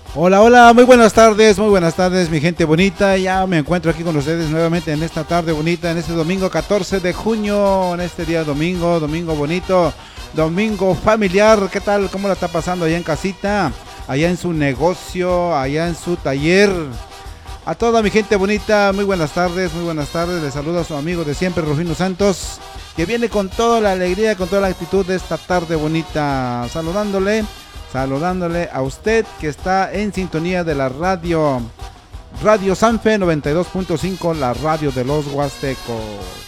Hola, hola, muy buenas tardes, mi gente bonita. Ya me encuentro aquí con ustedes nuevamente en esta tarde bonita, en este domingo 14 de junio, en este día domingo, domingo bonito, domingo familiar. ¿Qué tal? ¿Cómo la está pasando allá en casita? Allá en su negocio, allá en su taller. A toda mi gente bonita, muy buenas tardes, muy buenas tardes. Les saluda a su amigo de siempre, Rufino Santos, que viene con toda la alegría, con toda la actitud de esta tarde bonita, saludándole a usted que está en sintonía de la radio Sanfe 92.5, la radio de los Huastecos.